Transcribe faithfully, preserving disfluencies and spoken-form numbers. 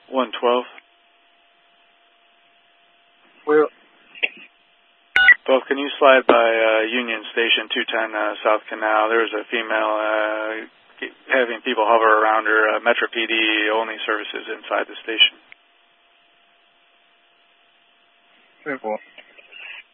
one twelve. Well, Well, can you slide by uh, Union Station two ten uh, South Canal? There was a female uh, having people hover around her. Uh, Metro P D only services inside the station. Very cool.